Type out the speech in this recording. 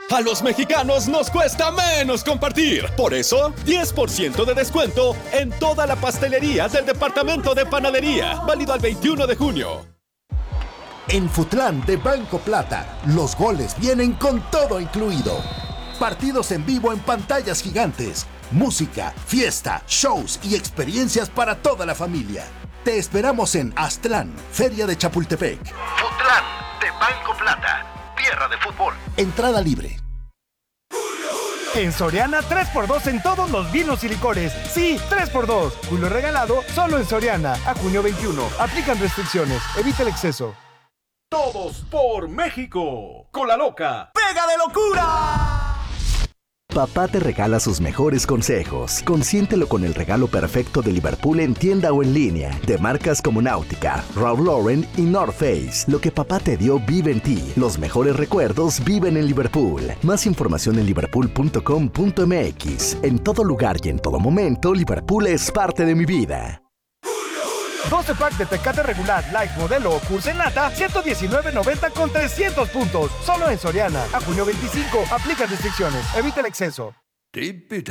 A los mexicanos nos cuesta menos compartir. Por eso, 10% de descuento en toda la pastelería del departamento de panadería. Válido al 21 de junio. En Futlán de Banco Plata, los goles vienen con todo incluido. Partidos en vivo en pantallas gigantes, música, fiesta, shows y experiencias para toda la familia. Te esperamos en Aztlán, Feria de Chapultepec. Futlán de Banco Plata, tierra de fútbol. Entrada libre. En Soriana, 3x2 en todos los vinos y licores. Sí, 3x2. Julio regalado solo en Soriana. A junio 21. Aplican restricciones. Evita el exceso. Todos por México. Con la loca. ¡Pega de locura! Papá te regala sus mejores consejos. Consiéntelo con el regalo perfecto de Liverpool en tienda o en línea. De marcas como Náutica, Ralph Lauren y North Face. Lo que papá te dio vive en ti. Los mejores recuerdos viven en Liverpool. Más información en liverpool.com.mx. En todo lugar y en todo momento, Liverpool es parte de mi vida. 12 pack de Tecate regular, light, modelo o Curse Nata, $119.90 con 300 puntos. Solo en Soriana. A junio 25. Aplica restricciones. Evita el exceso.